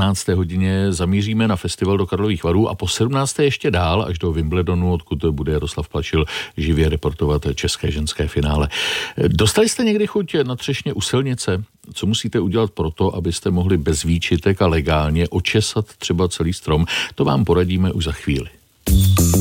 15. hodině zamíříme na festival do Karlových Varů a po 17. ještě dál až do Wimbledonu, odkud bude Jaroslav Plačil živě reportovat české ženské finále. Dostali jste někdy chuť na třešně u silnice? Co musíte udělat pro to, abyste mohli bez výčitek a legálně očesat třeba celý strom? To vám poradíme už za chvíli.